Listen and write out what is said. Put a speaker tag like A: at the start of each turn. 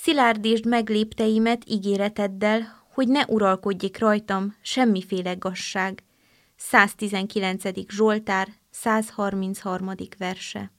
A: Szilárdítsd meg lépteimet ígéreteddel, hogy ne uralkodjék rajtam semmiféle gazság. 119. Zsoltár, 133. verse.